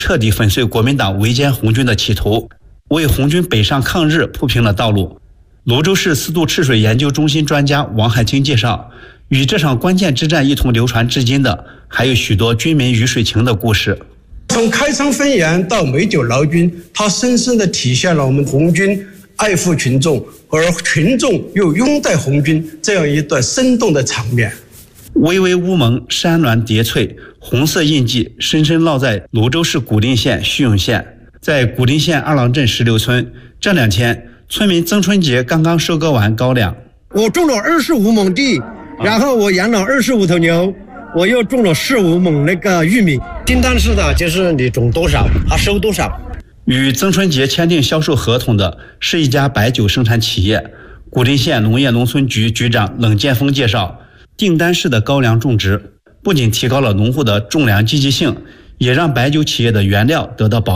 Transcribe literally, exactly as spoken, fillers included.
彻底粉碎国民党围歼红军的企图，为红军北上抗日铺平了道路。泸州市四渡赤水研究中心专家王海清介绍，与这场关键之战一同流传至今的，还有许多军民鱼水情的故事。 从开仓分盐到美酒劳军，它深深地体现了我们红军爱护群众，而群众又拥戴红军这样一段生动的场面。 巍巍乌蒙，山峦叠翠，红色印记深深烙在泸州市古蔺县叙永县。在古蔺县二郎镇石榴村，这两天村民曾春节刚刚收割完高粱。 我种了二十五亩地，然后我养了二十五头牛，我又种了十五亩那个玉米。订单是的，就是你种多少，他收多少。 与曾春节签订销售合同的是一家白酒生产企业。古蔺县农业农村局局长冷建峰介绍，订单式的高粱种植不仅提高了农户的种粮积极性，也让白酒企业的原料得到保障。